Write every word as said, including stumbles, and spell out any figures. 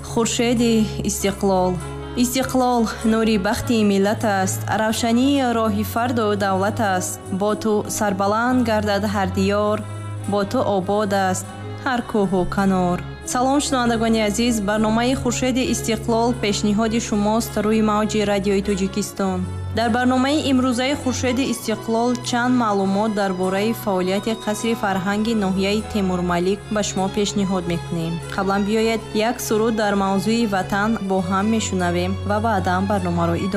خورشید استقلال. استقلال نوری بختی ملت است، روشنی راه فرد و دولت است. با تو سربلند گردد هر دیار، با تو آباد است هر کوه و کنار. سلام شنوندگان عزیز، برنامه خورشید استقلال پیشنهاد شماست روی موج رادیوی تاجیکستان. در برنامه امروزه خورشید استقلال چند معلومات درباره فعالیت قصر فرهنگی ناحیه تیمورملک به شما پیشنهاد میکنیم. قبلا بیایید یک سرود در موضوع وطن با هم میشنویم و بعدا برنامه را ادامه